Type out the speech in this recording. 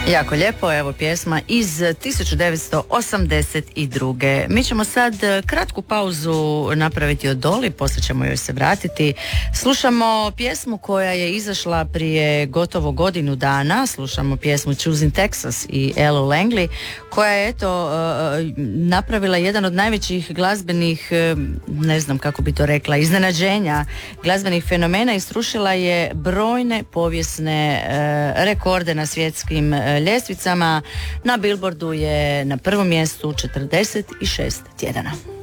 Jako lijepo, evo pjesma iz 1982. Mi ćemo sad kratku pauzu napraviti od Doli, poslije ćemo joj se vratiti. Slušamo pjesmu koja je izašla prije gotovo godinu dana, slušamo pjesmu Choosing Texas i Ella Langley, koja je napravila jedan od najvećih glazbenih, ne znam kako bi to rekla, iznenađenja glazbenih fenomena i srušila je brojne povijesne rekorde na svjetskim ljestvicama. Na Billboardu je na prvom mjestu 46 tjedana.